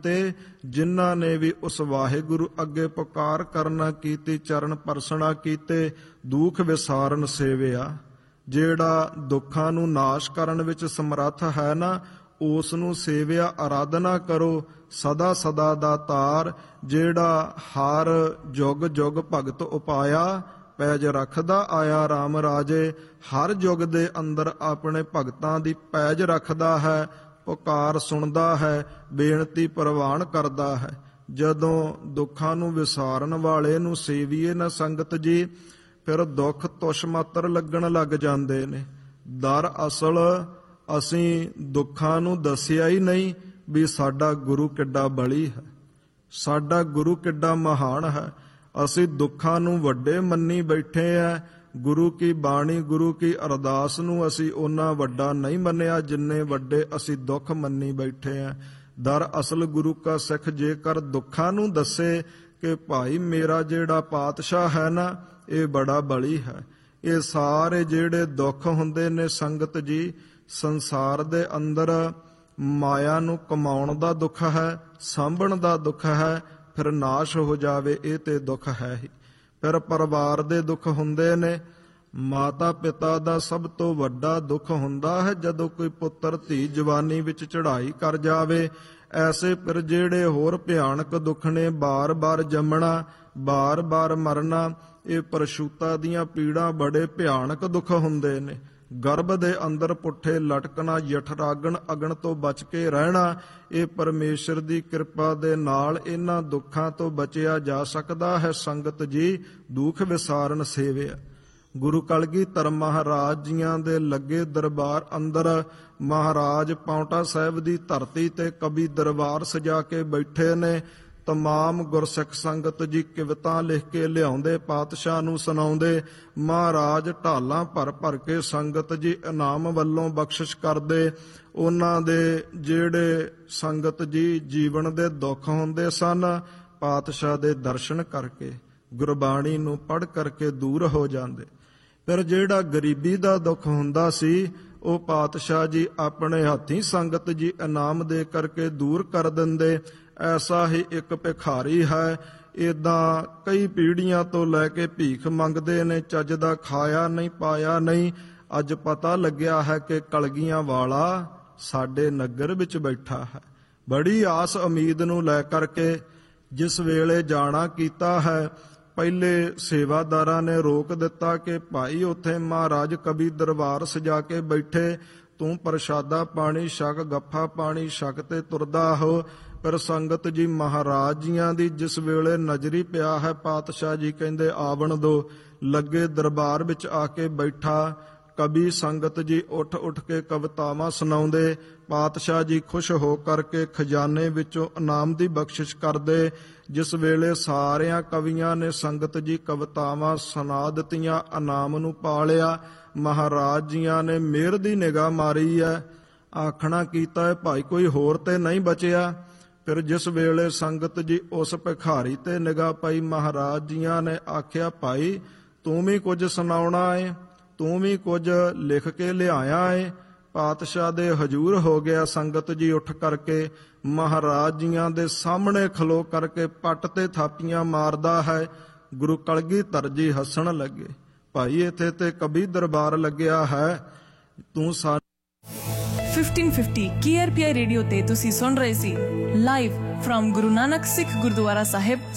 ਕੀਤੇ, ਜਿਨ੍ਹਾਂ ਨੇ ਵੀ ਉਸ ਵਾਹਿਗੁਰੂ ਅੱਗੇ ਪੁਕਾਰ ਕਰਨਾ ਕੀਤੀ, ਚਰਨ ਪਰਸਣਾ ਕੀਤੇ, ਦੁੱਖ ਵਿਸਾਰਨ ਸੇਵਿਆ। ਜਿਹੜਾ ਦੁੱਖਾਂ ਨੂੰ ਨਾਸ਼ ਕਰਨ ਵਿੱਚ ਸਮਰੱਥ ਹੈ ਨਾ, ਉਸ ਨੂੰ ਸੇਵਿਆ, ਆਰਾਧਨਾ ਕਰੋ। ਸਦਾ ਸਦਾ ਦਾ ਤਾਰ, ਜਿਹੜਾ ਹਰ ਜੁਗ ਜੁਗ ਭਗਤ ਉਪਾਇਆ, ਪੈਜ ਰੱਖਦਾ ਆਇਆ RAM ਰਾਜੇ। ਹਰ ਯੁੱਗ ਦੇ ਅੰਦਰ ਆਪਣੇ ਭਗਤਾਂ ਦੀ ਪੈਜ ਰੱਖਦਾ ਹੈ, ਪੁਕਾਰ ਸੁਣਦਾ ਹੈ, ਬੇਨਤੀ ਪ੍ਰਵਾਨ ਕਰਦਾ ਹੈ। ਜਦੋਂ ਦੁੱਖਾਂ ਨੂੰ ਵਿਸਾਰਨ ਵਾਲੇ ਨੂੰ ਸੇਵੀਏ ਨਾ ਸੰਗਤ ਜੀ, ਫਿਰ ਦੁੱਖ ਤੁਛ ਮਾਤਰ ਲੱਗਣ ਲੱਗ ਜਾਂਦੇ ਨੇ। ਦਰਅਸਲ ਅਸੀਂ ਦੁੱਖਾਂ ਨੂੰ ਦੱਸਿਆ ਹੀ ਨਹੀਂ ਵੀ ਸਾਡਾ ਗੁਰੂ ਕਿੱਡਾ ਬਲੀ ਹੈ, ਸਾਡਾ ਗੁਰੂ ਕਿੱਡਾ ਮਹਾਨ ਹੈ। ਅਸੀਂ ਦੁੱਖਾਂ ਨੂੰ ਵੱਡੇ ਮੰਨੀ ਬੈਠੇ ਆ। ਗੁਰੂ ਕੀ ਬਾਣੀ, ਗੁਰੂ ਕੀ ਅਰਦਾਸ ਨੂੰ ਅਸੀਂ ਓਨਾ ਵੱਡਾ ਨਹੀਂ ਮੰਨਿਆ ਜਿੰਨੇ ਵੱਡੇ ਅਸੀਂ ਦੁੱਖ ਮੰਨੀ ਬੈਠੇ ਆ। ਦਰਅਸਲ ਗੁਰੂ ਕਾ ਸਿੱਖ ਜੇਕਰ ਦੁੱਖਾਂ ਨੂੰ ਦੱਸੇ ਕਿ ਭਾਈ ਮੇਰਾ ਜਿਹੜਾ ਪਾਤਸ਼ਾਹ ਹੈ ਨਾ, ਇਹ ਬੜਾ ਬਲੀ ਹੈ। ਇਹ ਸਾਰੇ ਜਿਹੜੇ ਦੁੱਖ ਹੁੰਦੇ ਨੇ ਸੰਗਤ ਜੀ, ਸੰਸਾਰ ਦੇ ਅੰਦਰ ਮਾਇਆ ਨੂੰ ਕਮਾਉਣ ਦਾ ਦੁੱਖ ਹੈ, ਸਾਂਭਣ ਦਾ ਦੁੱਖ ਹੈ, ਫਿਰ ਨਾਸ਼ ਹੋ ਜਾਵੇ ਇਹ ਤੇ ਦੁੱਖ ਹੈ ਹੀ। ਫਿਰ ਪਰਿਵਾਰ ਦੇ ਦੁੱਖ ਹੁੰਦੇ ਨੇ। ਮਾਤਾ ਪਿਤਾ ਦਾ ਸਭ ਤੋਂ ਵੱਡਾ ਦੁੱਖ ਹੁੰਦਾ ਹੈ ਜਦੋਂ ਕੋਈ ਪੁੱਤਰ ਧੀ ਜਵਾਨੀ ਵਿੱਚ ਚੜ੍ਹਾਈ ਕਰ ਜਾਵੇ। ਐਸੇ ਫਿਰ ਜਿਹੜੇ ਹੋਰ ਭਿਆਨਕ ਦੁੱਖ ਨੇ, ਬਾਰ-ਬਾਰ ਜੰਮਣਾ, ਬਾਰ-ਬਾਰ ਮਰਨਾ, ਇਹ ਪ੍ਰਸੂਤਾ ਦੀਆਂ ਪੀੜਾਂ ਬੜੇ ਭਿਆਨਕ ਦੁੱਖ ਹੁੰਦੇ ਨੇ। ਗਰਭ ਦੇ ਅੰਦਰ ਪੁੱਠੇ ਲਟਕਣਾ, ਜਠਰਾਗਣ ਅਗਣ ਤੋਂ ਬਚ ਕੇ ਰਹਿਣਾ, ਇਹ ਪਰਮੇਸ਼ਰ ਦੀ ਕਿਰਪਾ ਦੇ ਨਾਲ ਇਹਨਾਂ ਦੁੱਖਾਂ ਤੋਂ ਬਚਿਆ ਜਾ ਸਕਦਾ ਹੈ। ਸੰਗਤ ਜੀ, ਦੁੱਖ ਵਿਸਾਰਨ ਸੇਵਿਆ। ਗੁਰੂ ਕਲਗੀਧਰ ਮਹਾਰਾਜ ਜੀਆਂ ਦੇ ਲੱਗੇ ਦਰਬਾਰ ਅੰਦਰ ਮਹਾਰਾਜ ਪਾਉਂਟਾ ਸਾਹਿਬ ਦੀ ਧਰਤੀ ਤੇ ਕਵੀ ਦਰਬਾਰ ਸਜਾ ਕੇ ਬੈਠੇ ਨੇ। ਤਮਾਮ ਗੁਰਸਿੱਖ ਸੰਗਤ ਜੀ ਕਿਵਤਾਂ ਲਿਖ ਕੇ ਲਿਆਉਂਦੇ, ਪਾਤਸ਼ਾਹ ਨੂੰ ਸੁਣਾਉਂਦੇ। ਮਹਾਰਾਜ ਢਾਲਾਂ ਭਰ ਭਰ ਕੇ ਸੰਗਤ ਜੀ ਇਨਾਮ ਵੱਲੋਂ ਬਖਸ਼ਿਸ਼ ਕਰਦੇ। ਉਹਨਾਂ ਦੇ ਜਿਹੜੇ ਸੰਗਤ ਜੀ ਜੀਵਨ ਦੇ ਦੁੱਖ ਹੁੰਦੇ ਸਨ, ਪਾਤਸ਼ਾਹ ਦੇ ਦਰਸ਼ਨ ਕਰਕੇ, ਗੁਰਬਾਣੀ ਨੂੰ ਪੜ੍ਹ ਕਰਕੇ ਦੂਰ ਹੋ ਜਾਂਦੇ। ਫਿਰ ਜਿਹੜਾ ਗਰੀਬੀ ਦਾ ਦੁੱਖ ਹੁੰਦਾ ਸੀ, ਉਹ ਪਾਤਸ਼ਾਹ ਜੀ ਆਪਣੇ ਹੱਥੀਂ ਸੰਗਤ ਜੀ ਇਨਾਮ ਦੇ ਕਰਕੇ ਦੂਰ ਕਰ ਦਿੰਦੇ। ਐਸਾ ਹੀ ਇੱਕ ਭਿਖਾਰੀ ਹੈ, ਏਦਾਂ ਕਈ ਪੀੜ੍ਹੀਆਂ ਤੋਂ ਲੈ ਕੇ ਭੀਖ ਮੰਗਦੇ ਨੇ, ਚੱਜ ਦਾ ਖਾਇਆ ਨਹੀਂ ਪਾਇਆ ਨਹੀਂ। ਅੱਜ ਪਤਾ ਲੱਗਿਆ ਹੈ ਕਿ ਕਲਗੀਆਂ ਵਾਲਾ ਸਾਡੇ ਨਗਰ ਵਿੱਚ ਬੈਠਾ ਹੈ। ਬੜੀ ਆਸ ਉਮੀਦ ਨੂੰ ਲੈ ਕਰਕੇ ਜਿਸ ਵੇਲੇ ਜਾਣਾ ਕੀਤਾ ਹੈ, ਪਹਿਲੇ ਸੇਵਾਦਾਰਾਂ ਨੇ ਰੋਕ ਦਿੱਤਾ ਕਿ ਭਾਈ ਉੱਥੇ ਮਹਾਰਾਜ ਕਵੀ ਦਰਬਾਰ ਸਜਾ ਕੇ ਬੈਠੇ, ਤੂੰ ਪ੍ਰਸ਼ਾਦਾ ਪਾਣੀ ਛਕ, ਗੱਫਾ ਪਾਣੀ ਛਕ ਤੇ ਤੁਰਦਾ ਹੋ। ਪਰ ਸੰਗਤ ਜੀ ਮਹਾਰਾਜ ਜੀਆਂ ਦੀ ਜਿਸ ਵੇਲੇ ਨਜ਼ਰੀ ਪਿਆ ਹੈ, ਪਾਤਸ਼ਾਹ ਜੀ ਕਹਿੰਦੇ ਆਵਣ ਦੋ। ਲੱਗੇ ਦਰਬਾਰ ਵਿੱਚ ਆ ਕੇ ਬੈਠਾ। ਕਵੀ ਸੰਗਤ ਜੀ ਉੱਠ ਉੱਠ ਕੇ ਕਵਿਤਾਵਾਂ ਸੁਣਾਉਂਦੇ। ਪਾਤਸ਼ਾਹ ਜੀ ਖੁਸ਼ ਹੋ ਕਰਕੇ ਖਜ਼ਾਨੇ ਵਿੱਚੋਂ ਇਨਾਮ ਦੀ ਬਖਸ਼ਿਸ਼ ਕਰਦੇ। ਜਿਸ ਵੇਲੇ ਸਾਰਿਆਂ ਕਵੀਆਂ ਨੇ ਸੰਗਤ ਜੀ ਕਵਿਤਾਵਾਂ ਸੁਣਾ ਦਿੱਤੀਆਂ, ਇਨਾਮ ਨੂੰ ਪਾ ਲਿਆ, ਮਹਾਰਾਜ ਜੀਆਂ ਨੇ ਮਿਹਰ ਦੀ ਨਿਗਾਹ ਮਾਰੀ ਹੈ। ਆਖਣਾ ਕੀਤਾ ਹੈ ਭਾਈ ਕੋਈ ਹੋਰ ਤੇ ਨਹੀਂ ਬਚਿਆ। ਫਿਰ ਜਿਸ ਵੇਲੇ ਸੰਗਤ ਜੀ ਉਸ ਭਿਖਾਰੀ ਤੇ ਨਿਗਾਹ ਪਈ, ਮਹਾਰਾਜ ਜੀਆਂ ਨੇ ਆਖਿਆ ਭਾਈ ਤੂੰ ਵੀ ਕੁਝ ਸੁਣਾਉਣਾ ਏ, ਤੂੰ ਵੀ ਕੁਝ ਲਿਖ ਕੇ ਲਿਆਇਆ ਏ। ਪਾਤਸ਼ਾਹ ਦੇ ਹਜ਼ੂਰ ਹੋ ਗਿਆ। ਸੰਗਤ ਜੀ ਉੱਠ ਕਰਕੇ ਮਹਾਰਾਜ ਜੀਆਂ ਦੇ ਸਾਹਮਣੇ ਖਲੋ ਕਰਕੇ ਪੱਟ ਤੇ ਥਾਪੀਆਂ ਮਾਰਦਾ ਹੈ। ਗੁਰੂ ਕਲਗੀਧਰ ਜੀ ਹੱਸਣ ਲੱਗੇ, ਭਾਈ ਇੱਥੇ ਤੇ ਕਵੀ ਦਰਬਾਰ ਲੱਗਿਆ ਹੈ, ਤੂੰ 1550 KRPI ਰੇਡੀਓ ਤੇ ਤੁਸੀਂ ਸੁਣ ਰਹੇ ਸੀ ਲਾਈਵ ਫਰਮ ਗੁਰੂ ਨਾਨਕ ਸਿੱਖ ਗੁਰਦੁਆਰਾ ਸਾਹਿਬ